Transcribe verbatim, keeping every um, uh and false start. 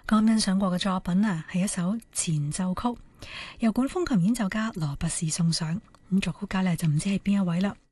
剛欣賞過嘅作品啊，係一首前奏曲，由管風琴演奏家羅拔士送上。咁作曲家呢就唔知係邊一位啦。